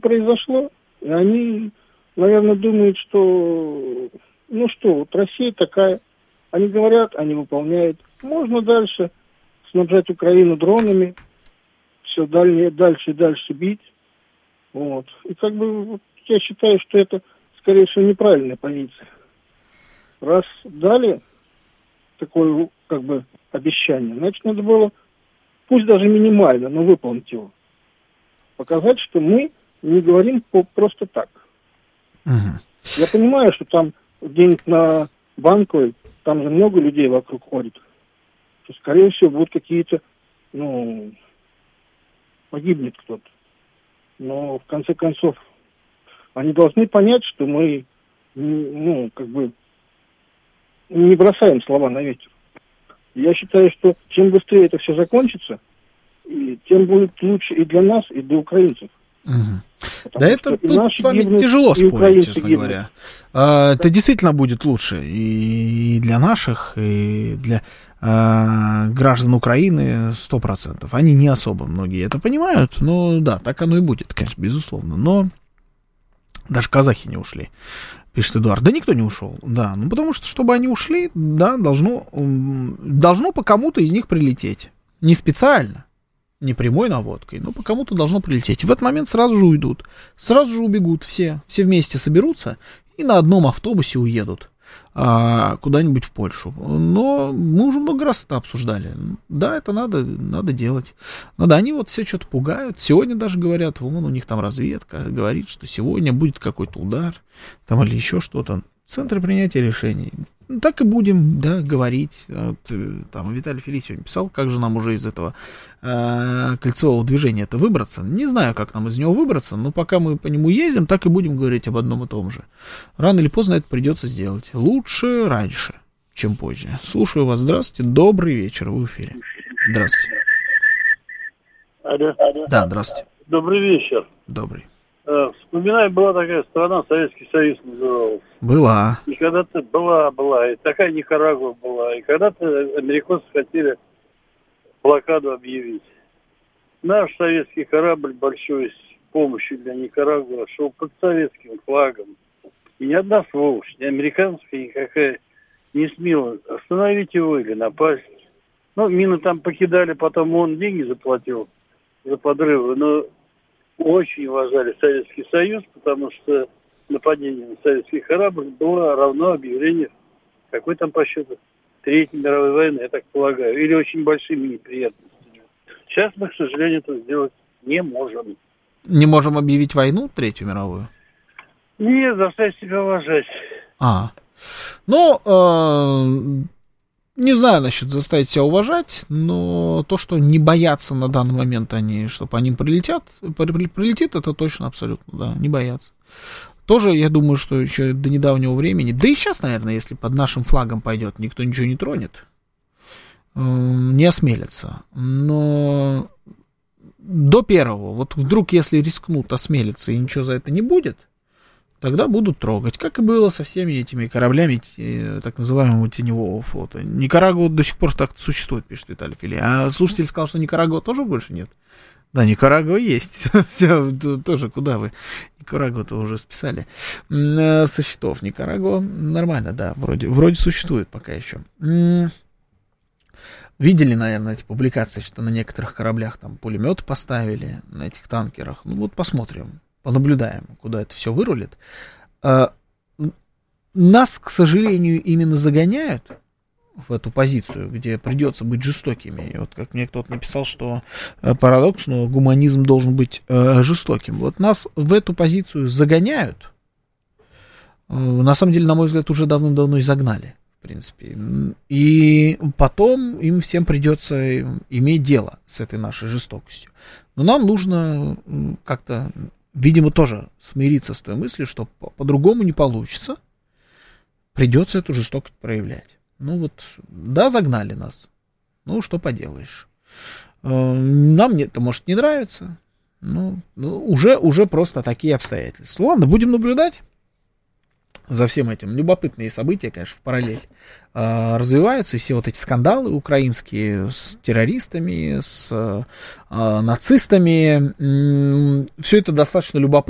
произошло, и они, наверное, думают, что, вот Россия такая. Они говорят, они выполняют. Можно дальше снабжать Украину дронами, все дальше и дальше бить. Вот. И я считаю, что это, скорее всего, неправильная позиция. Раз дали такое, обещание, значит, надо было, пусть даже минимально, но выполнить его. Показать, что мы не говорим просто так. Угу. Я понимаю, что там где-нибудь на Банковой, там же много людей вокруг ходит. То, скорее всего, будут какие-то, погибнет кто-то. Но, в конце концов, они должны понять, что мы, не бросаем слова на ветер. Я считаю, что чем быстрее это все закончится, тем будет лучше и для нас, и для украинцев. Угу. Да это тут с вами тяжело спорить, честно говоря. Это действительно будет лучше и для наших, и для граждан Украины 100%. Они не особо многие это понимают, но да, так оно и будет, конечно, безусловно. Но даже казахи не ушли, пишет Эдуард. Да никто не ушел, да. Потому что, чтобы они ушли, да, должно по кому-то из них прилететь. Не специально, не прямой наводкой, но по кому-то должно прилететь. И в этот момент сразу же уйдут. Сразу же убегут все. Все вместе соберутся и на одном автобусе уедут куда-нибудь в Польшу. Но мы уже много раз это обсуждали. Да, это надо делать. Надо. Они вот все что-то пугают. Сегодня даже говорят, у них там разведка говорит, что сегодня будет какой-то удар там или еще что-то. Центры принятия решений. Так и будем, да, говорить. Там Виталий Филипп сегодня писал, как же нам уже из этого кольцевого движения-то выбраться. Не знаю, как нам из него выбраться, но пока мы по нему ездим, так и будем говорить об одном и том же. Рано или поздно это придется сделать. Лучше раньше, чем позже. Слушаю вас. Здравствуйте. Добрый вечер. Вы в эфире. Здравствуйте. Алло. Да, здравствуйте. Добрый вечер. Добрый. Вспоминаю, была такая страна, Советский Союз называлась. Была. И когда-то была, и такая Никарагуа была. И когда-то американцы хотели блокаду объявить. Наш советский корабль большой с помощью для Никарагуа шел под советским флагом. И ни одна сволочь, ни американская никакая не смела остановить его или напасть. Мины там покидали, потом он деньги заплатил за подрывы, но очень уважали Советский Союз, потому что нападение на советский корабль было равно объявлению, какой там по счету, Третьей мировой войны, я так полагаю, или очень большими неприятностями. Сейчас мы, к сожалению, это сделать не можем. Не можем объявить войну, Третью мировую? Нет, заставить себя уважать. Не знаю насчет заставить себя уважать, но то, что не боятся на данный момент они, что по ним прилетит, это точно абсолютно, да, не боятся. Тоже, я думаю, что еще до недавнего времени, да и сейчас, наверное, если под нашим флагом пойдет, никто ничего не тронет, не осмелится. Но до первого, вот вдруг, если рискнут осмелиться и ничего за это не будет, тогда будут трогать, как и было со всеми этими кораблями так называемого теневого флота. Никарагуа до сих пор так существует, пишет Виталий Фили. А слушатель сказал, что Никарагуа тоже больше нет. Да, Никарагуа есть. Все, тоже куда вы? Никарагуа-то уже списали со счетов. Никарагуа нормально, да, вроде существует пока еще. Видели, наверное, эти публикации, что на некоторых кораблях там пулеметы поставили, на этих танкерах. Посмотрим. Понаблюдаем, куда это все вырулит. Нас, к сожалению, именно загоняют в эту позицию, где придется быть жестокими. И вот как мне кто-то написал, что парадокс, но гуманизм должен быть жестоким. Вот нас в эту позицию загоняют. На самом деле, на мой взгляд, уже давным-давно и загнали, в принципе. И потом им всем придется иметь дело с этой нашей жестокостью. Но нам нужно как-то, видимо, тоже смириться с той мыслью, что по-другому не получится. Придется эту жестокость проявлять. Да, загнали нас. Что поделаешь. Нам это может не нравиться. Уже просто такие обстоятельства. Ладно, будем наблюдать за всем этим. Любопытные события, конечно, в параллель развиваются. И все вот эти скандалы украинские с террористами, с нацистами. Все это достаточно любопытно.